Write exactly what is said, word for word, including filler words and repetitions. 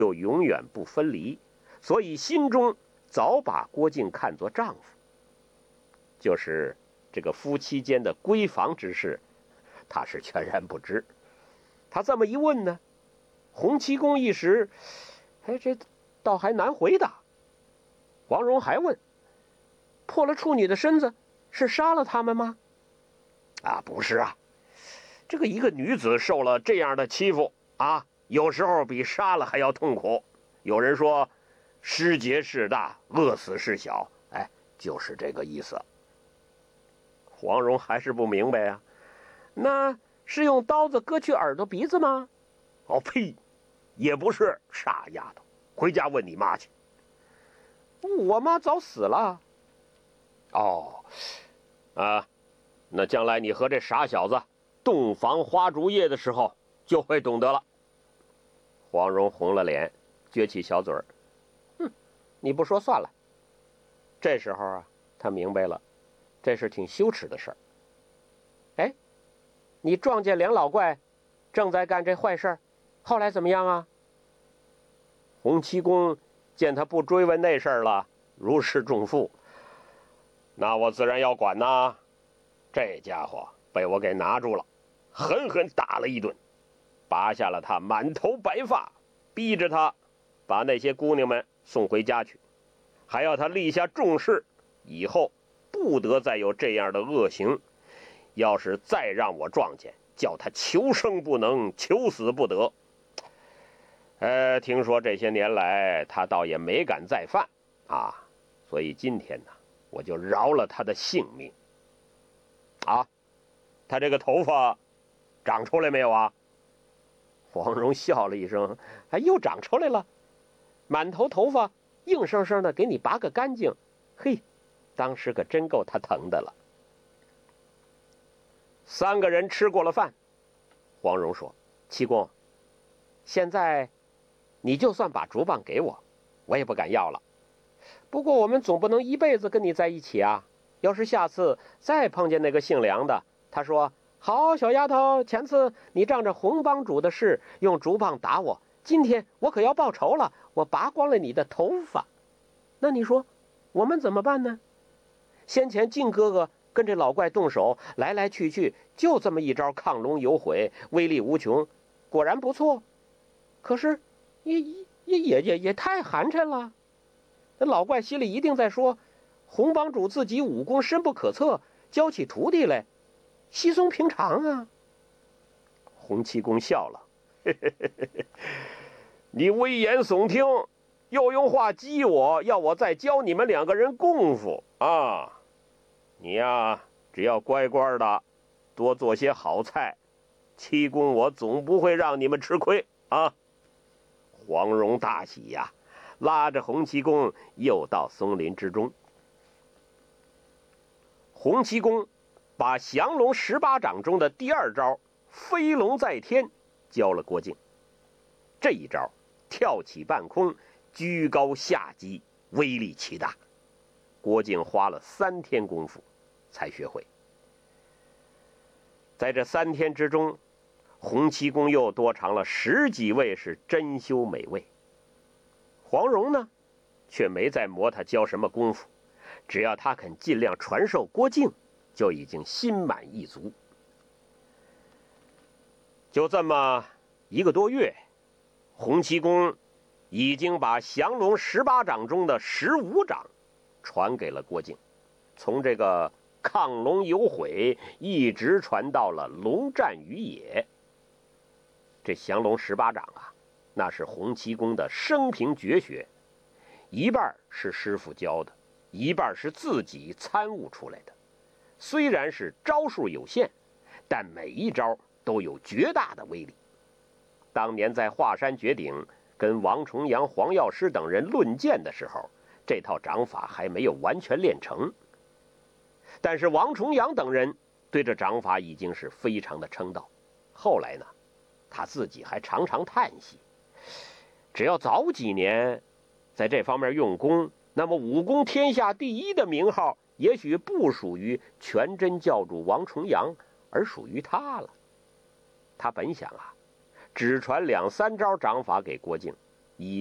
又永远不分离，所以心中早把郭靖看作丈夫。就是这个夫妻间的闺房之事，他是全然不知。他这么一问呢，洪七公一时，哎，这倒还难回答。黄蓉还问：破了处女的身子，是杀了他们吗？啊，不是啊，这个一个女子受了这样的欺负啊，有时候比杀了还要痛苦。有人说，失节事大，饿死事小，哎，就是这个意思。黄蓉还是不明白啊，那是用刀子割去耳朵鼻子吗？哦呸，也不是，傻丫头，回家问你妈去。我妈早死了。哦，啊，那将来你和这傻小子洞房花烛夜的时候就会懂得了。黄蓉红了脸，撅起小嘴儿，哼，你不说算了。这时候啊，她明白了，这是挺羞耻的事儿。哎，你撞见梁老怪正在干这坏事，后来怎么样啊？洪七公见他不追问那事儿了，如释重负。那我自然要管呐。这家伙被我给拿住了，狠狠打了一顿，拔下了他满头白发，逼着他把那些姑娘们送回家去，还要他立下重誓，以后不得再有这样的恶行。要是再让我撞见，叫他求生不能，求死不得。呃，听说这些年来他倒也没敢再犯啊，所以今天呢，我就饶了他的性命。啊，他这个头发长出来没有啊？黄蓉笑了一声，哎，又长出来了，满头头发硬生生的给你拔个干净。嘿，当时可真够他疼的了。三个人吃过了饭，黄蓉说：七公，现在你就算把竹棒给我，我也不敢要了。不过我们总不能一辈子跟你在一起啊，要是下次再碰见那个姓梁的，他说：好，小丫头，前次你仗着红帮主的事用竹棒打我，今天我可要报仇了，我拔光了你的头发。那你说我们怎么办呢？先前靖哥哥跟这老怪动手，来来去去就这么一招亢龙有悔，威力无穷，果然不错。可是也也也也也太寒碜了。那老怪心里一定在说，洪帮主自己武功深不可测，教起徒弟来稀松平常啊。洪七公笑了，嘿嘿嘿嘿，你危言耸听，又用话激我，要我再教你们两个人功夫啊！你呀，只要乖乖的多做些好菜，七公我总不会让你们吃亏啊。黄蓉大喜呀，拉着洪七公又到松林之中。洪七公把降龙十八掌中的第二招飞龙在天教了郭靖。这一招跳起半空，居高下击，威力奇大。郭靖花了三天功夫才学会。在这三天之中，洪七公又多尝了十几味是珍馐美味。黄蓉呢，却没再磨他教什么功夫，只要他肯尽量传授郭靖，就已经心满意足。就这么一个多月，洪七公已经把降龙十八掌中的十五掌传给了郭靖，从这个亢龙有悔一直传到了龙战于野。这降龙十八掌啊，那是洪七公的生平绝学，一半是师傅教的，一半是自己参悟出来的。虽然是招数有限，但每一招都有绝大的威力。当年在华山绝顶跟王重阳、黄药师等人论剑的时候，这套掌法还没有完全练成。但是王重阳等人对这掌法已经是非常的称道。后来呢，他自己还常常叹息，只要早几年在这方面用功，那么武功天下第一的名号也许不属于全真教主王重阳，而属于他了。他本想啊，只传两三招掌法给郭靖，